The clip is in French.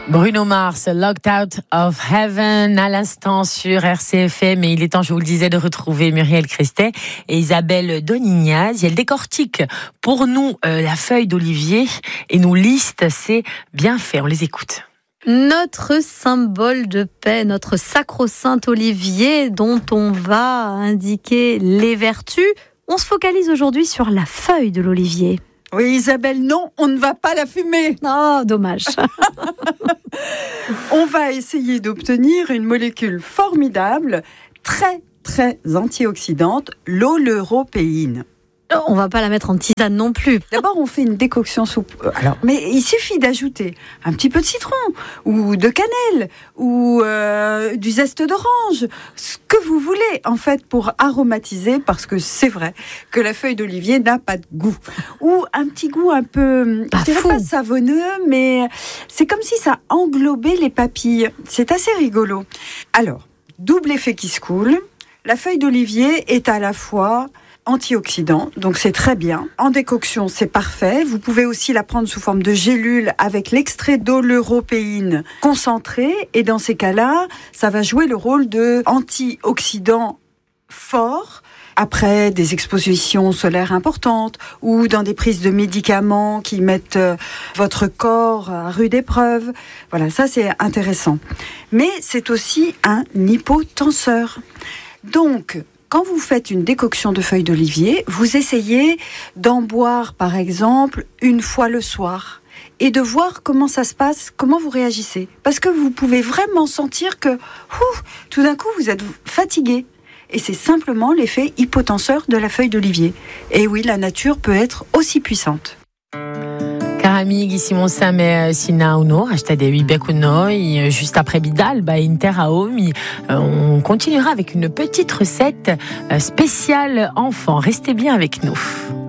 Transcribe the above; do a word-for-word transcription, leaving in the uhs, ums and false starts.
Bruno Mars, Locked Out of Heaven, à l'instant sur R C F M. Et il est temps, je vous le disais, de retrouver Muriel Crestet et Isabelle Donignaz. Elle décortique pour nous euh, la feuille d'olivier et nous liste ses bienfaits. On les écoute. Notre symbole de paix, notre sacro-saint olivier dont on va indiquer les vertus. On se focalise aujourd'hui sur la feuille de l'olivier. Oui, Isabelle, non, on ne va pas la fumer. Oh, dommage. On va essayer d'obtenir une molécule formidable, très, très antioxydante, l'oleuropéine. On va pas la mettre en tisane non plus. D'abord, on fait une décoction sous... Alors, mais il suffit d'ajouter un petit peu de citron, ou de cannelle, ou euh, du zeste d'orange, ce que vous voulez, en fait, pour aromatiser, parce que c'est vrai que la feuille d'olivier n'a pas de goût. Ou un petit goût un peu, pas je dirais fou. pas savonneux, mais c'est comme si ça englobait les papilles. C'est assez rigolo. Alors, double effet qui se coule. La feuille d'olivier est à la fois antioxydant, donc c'est très bien. En décoction, c'est parfait. Vous pouvez aussi la prendre sous forme de gélule avec l'extrait d'oleuropéine concentré. Et dans ces cas-là, ça va jouer le rôle de antioxydant fort après des expositions solaires importantes ou dans des prises de médicaments qui mettent votre corps à rude épreuve. Voilà, ça c'est intéressant. Mais c'est aussi un hypotenseur. Donc, quand vous faites une décoction de feuilles d'olivier, vous essayez d'en boire, par exemple, une fois le soir et de voir comment ça se passe, comment vous réagissez. Parce que vous pouvez vraiment sentir que, ouf, tout d'un coup, vous êtes fatigué. Et c'est simplement l'effet hypotenseur de la feuille d'olivier. Et oui, la nature peut être aussi puissante. Caramig, Simon Sam et Sina Uno, acheté des huit bekunoi, juste après Bidal, bah, Inter Aomi. On continuera avec une petite recette spéciale enfant. Restez bien avec nous.